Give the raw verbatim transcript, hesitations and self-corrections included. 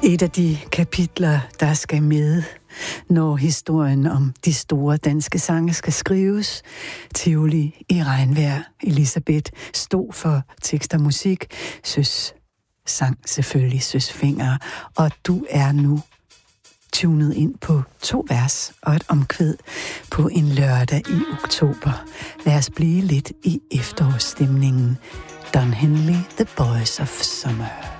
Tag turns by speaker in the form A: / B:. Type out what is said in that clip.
A: Et af de kapitler, der skal med, når historien om de store danske sange skal skrives. Tivoli i regnvejr. Elisabeth stod for tekst og musik. Søs sang selvfølgelig Søs Fenger. Og du er nu tunet ind på to vers og et omkvæd på en lørdag i oktober. Lad os blive lidt i efterårsstemningen. Don Henley, The Boys of Summer.